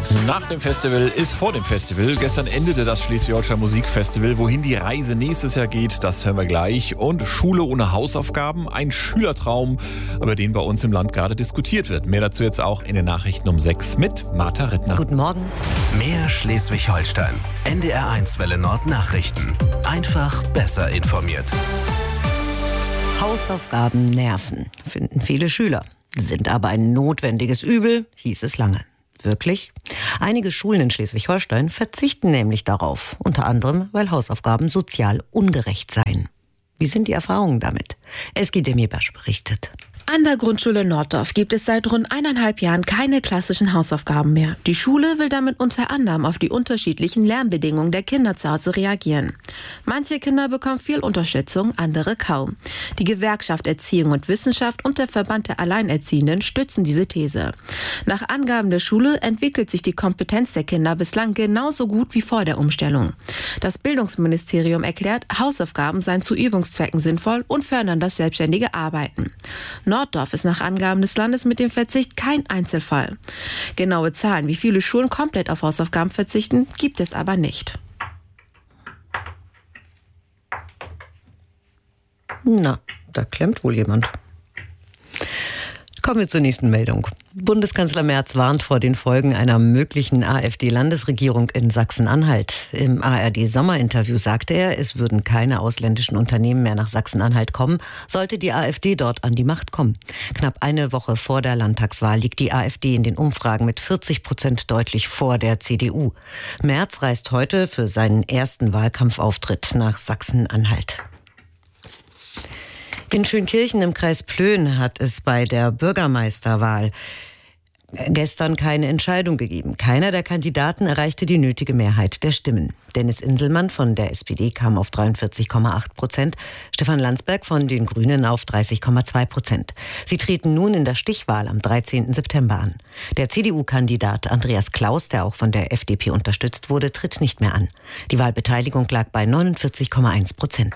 Nach dem Festival ist vor dem Festival. Gestern endete das Schleswig-Holstein Musikfestival. Wohin die Reise nächstes Jahr geht, das hören wir gleich. Und Schule ohne Hausaufgaben, ein Schülertraum, über den bei uns im Land gerade diskutiert wird. Mehr dazu jetzt auch in den Nachrichten um 6 mit Martha Rittner. Guten Morgen. Mehr Schleswig-Holstein. NDR1 Welle Nord Nachrichten. Einfach besser informiert. Hausaufgaben nerven, finden viele Schüler. Sind aber ein notwendiges Übel, hieß es lange. Wirklich? Einige Schulen in Schleswig-Holstein verzichten nämlich darauf, unter anderem, weil Hausaufgaben sozial ungerecht seien. Wie sind die Erfahrungen damit? Eski Demibasch berichtet. An der Grundschule Norddorf gibt es seit rund 1,5 Jahren keine klassischen Hausaufgaben mehr. Die Schule will damit unter anderem auf die unterschiedlichen Lernbedingungen der Kinder zu Hause reagieren. Manche Kinder bekommen viel Unterstützung, andere kaum. Die Gewerkschaft Erziehung und Wissenschaft und der Verband der Alleinerziehenden stützen diese These. Nach Angaben der Schule entwickelt sich die Kompetenz der Kinder bislang genauso gut wie vor der Umstellung. Das Bildungsministerium erklärt, Hausaufgaben seien zu Übungszwecken sinnvoll und fördern das selbstständige Arbeiten. Norddorf ist nach Angaben des Landes mit dem Verzicht kein Einzelfall. Genaue Zahlen, wie viele Schulen komplett auf Hausaufgaben verzichten, gibt es aber nicht. Na, da klemmt wohl jemand. Kommen wir zur nächsten Meldung. Bundeskanzler Merz warnt vor den Folgen einer möglichen AfD-Landesregierung in Sachsen-Anhalt. Im ARD-Sommerinterview sagte er, es würden keine ausländischen Unternehmen mehr nach Sachsen-Anhalt kommen, sollte die AfD dort an die Macht kommen. Knapp eine Woche vor der Landtagswahl liegt die AfD in den Umfragen mit 40% deutlich vor der CDU. Merz reist heute für seinen ersten Wahlkampfauftritt nach Sachsen-Anhalt. In Schönkirchen im Kreis Plön hat es bei der Bürgermeisterwahl gestern keine Entscheidung gegeben. Keiner der Kandidaten erreichte die nötige Mehrheit der Stimmen. Dennis Inselmann von der SPD kam auf 43,8%, Stefan Landsberg von den Grünen auf 30,2%. Sie treten nun in der Stichwahl am 13. September an. Der CDU-Kandidat Andreas Klaus, der auch von der FDP unterstützt wurde, tritt nicht mehr an. Die Wahlbeteiligung lag bei 49,1%.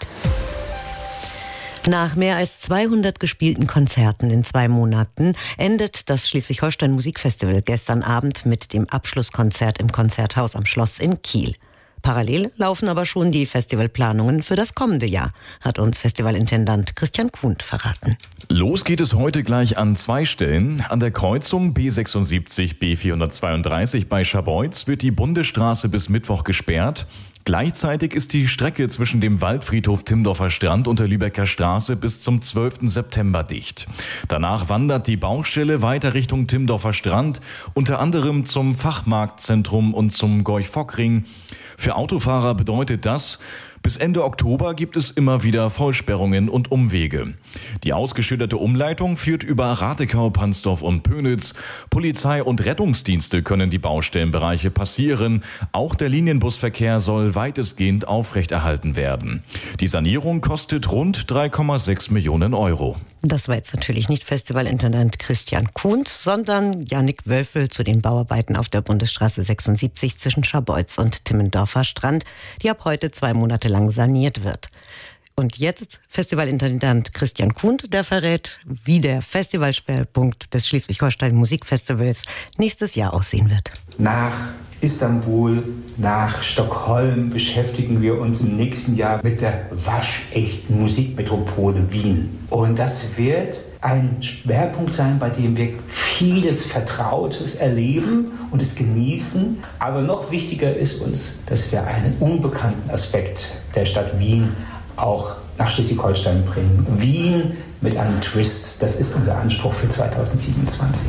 Nach mehr als 200 gespielten Konzerten in 2 Monaten endet das Schleswig-Holstein Musikfestival gestern Abend mit dem Abschlusskonzert im Konzerthaus am Schloss in Kiel. Parallel laufen aber schon die Festivalplanungen für das kommende Jahr, hat uns Festivalintendant Christian Kuhn verraten. Los geht es heute gleich an 2 Stellen. An der Kreuzung B76, B432 bei Scharbeutz wird die Bundesstraße bis Mittwoch gesperrt. Gleichzeitig ist die Strecke zwischen dem Waldfriedhof Timmendorfer Strand und der Lübecker Straße bis zum 12. September dicht. Danach wandert die Baustelle weiter Richtung Timmendorfer Strand, unter anderem zum Fachmarktzentrum und zum Gorch-Fock-Ring. Für Autofahrer bedeutet das, bis Ende Oktober gibt es immer wieder Vollsperrungen und Umwege. Die ausgeschilderte Umleitung führt über Ratekau, Pansdorf und Pönitz. Polizei und Rettungsdienste können die Baustellenbereiche passieren. Auch der Linienbusverkehr soll weitestgehend aufrechterhalten werden. Die Sanierung kostet rund 3,6 Millionen Euro. Das war jetzt natürlich nicht Festivalintendant Christian Kuhn, sondern Jannik Wölfel zu den Bauarbeiten auf der Bundesstraße 76 zwischen Scharbeutz und Timmendorfer Strand, die ab heute 2 Monate lang saniert wird. Und jetzt Festivalintendant Christian Kuhn, der verrät, wie der Festivalschwerpunkt des Schleswig-Holstein Musikfestivals nächstes Jahr aussehen wird. Nach Istanbul, nach Stockholm beschäftigen wir uns im nächsten Jahr mit der waschechten Musikmetropole Wien. Und das wird ein Schwerpunkt sein, bei dem wir vieles Vertrautes erleben und es genießen. Aber noch wichtiger ist uns, dass wir einen unbekannten Aspekt der Stadt Wien auch nach Schleswig-Holstein bringen. Wien mit einem Twist, das ist unser Anspruch für 2027.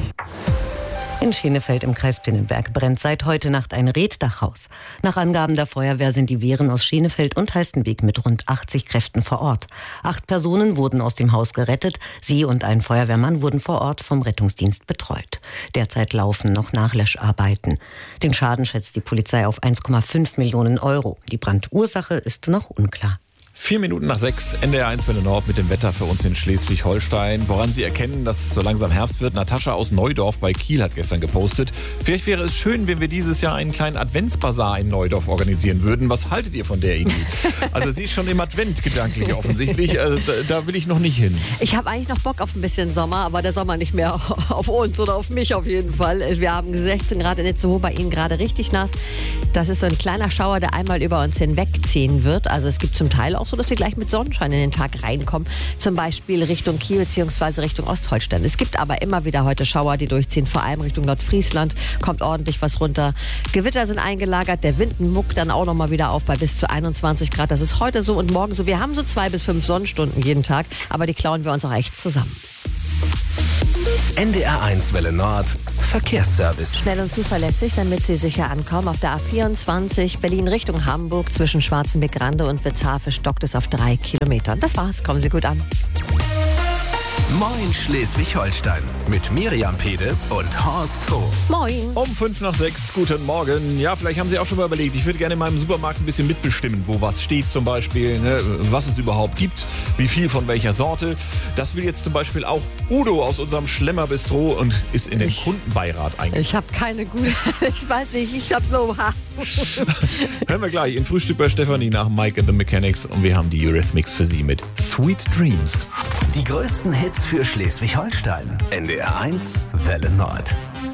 In Schenefeld im Kreis Pinneberg brennt seit heute Nacht ein Reetdachhaus. Nach Angaben der Feuerwehr sind die Wehren aus Schenefeld und Heistenweg mit rund 80 Kräften vor Ort. 8 Personen wurden aus dem Haus gerettet. Sie und ein Feuerwehrmann wurden vor Ort vom Rettungsdienst betreut. Derzeit laufen noch Nachlöscharbeiten. Den Schaden schätzt die Polizei auf 1,5 Millionen Euro. Die Brandursache ist noch unklar. 4 Minuten nach 6, NDR1 Welle Nord mit dem Wetter für uns in Schleswig-Holstein. Woran Sie erkennen, dass es so langsam Herbst wird, Natascha aus Neudorf bei Kiel hat gestern gepostet. Vielleicht wäre es schön, wenn wir dieses Jahr einen kleinen Adventsbasar in Neudorf organisieren würden. Was haltet ihr von der Idee? Also sie ist schon im Advent gedanklich offensichtlich. Also da will ich noch nicht hin. Ich habe eigentlich noch Bock auf ein bisschen Sommer, aber der Sommer nicht mehr auf uns oder auf mich auf jeden Fall. Wir haben 16 Grad in Itzehoe, bei Ihnen gerade richtig nass. Das ist so ein kleiner Schauer, der einmal über uns hinwegziehen wird. Also es gibt zum Teil auch so, dass wir gleich mit Sonnenschein in den Tag reinkommen. Zum Beispiel Richtung Kiel bzw. Richtung Ostholstein. Es gibt aber immer wieder heute Schauer, die durchziehen. Vor allem Richtung Nordfriesland kommt ordentlich was runter. Gewitter sind eingelagert. Der Wind muckt dann auch noch mal wieder auf bei bis zu 21 Grad. Das ist heute so und morgen so. Wir haben so 2 bis 5 Sonnenstunden jeden Tag. Aber die klauen wir uns auch echt zusammen. NDR1 Welle Nord Verkehrsservice. Schnell und zuverlässig, damit Sie sicher ankommen. Auf der A24 Berlin Richtung Hamburg zwischen Schwarzenberg-Rande und Witzhafe stockt es auf 3 Kilometern. Das war's, kommen Sie gut an. Moin Schleswig-Holstein mit Miriam Pede und Horst Hof. Moin. Um 5 nach 6, guten Morgen. Ja, vielleicht haben Sie auch schon mal überlegt, ich würde gerne in meinem Supermarkt ein bisschen mitbestimmen, wo was steht zum Beispiel, ne, was es überhaupt gibt, wie viel von welcher Sorte. Das will jetzt zum Beispiel auch Udo aus unserem Schlemmer-Bistro und ist in den Kundenbeirat eingetragen. Ich habe keine gute, ich weiß nicht, ich habe so... Hören wir gleich in Frühstück bei Stefanie nach Mike and the Mechanics und wir haben die Eurythmics für Sie mit Sweet Dreams. Die größten Hits für Schleswig-Holstein. NDR1 Welle Nord.